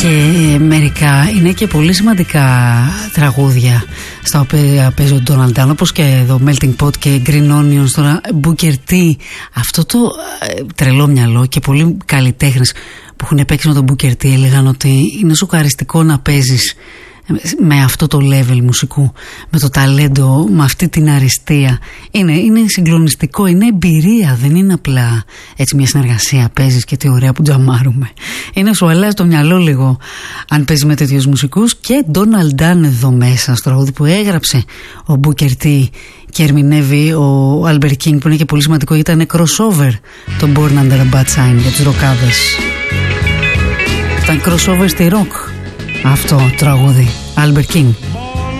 Και μερικά είναι και πολύ σημαντικά τραγούδια στα οποία παίζει ο Donald Dunn, όπως και εδώ Melting Pot και Green Onions, τώρα Booker T. Αυτό το τρελό μυαλό και πολλοί καλλιτέχνες που έχουν παίξει με τον Booker T έλεγαν ότι είναι σοκαριστικό να παίζεις με αυτό το level μουσικού, με το ταλέντο, με αυτή την αριστεία. Είναι συγκλονιστικό, είναι εμπειρία, δεν είναι απλά έτσι μια συνεργασία. Παίζεις και τι ωραία που τζαμάρουμε. Σου αλλάζει το μυαλό λίγο αν παίζει με τέτοιους μουσικούς. Και Donald Dunn εδώ μέσα στο τραγούδι που έγραψε ο Booker T και ερμηνεύει ο Albert King, που είναι και πολύ σημαντικό, ήταν crossover το Born Under a Bad Sign για τους ροκάδες. Ήταν crossover στη rock αυτό το τραγούδι, Albert King.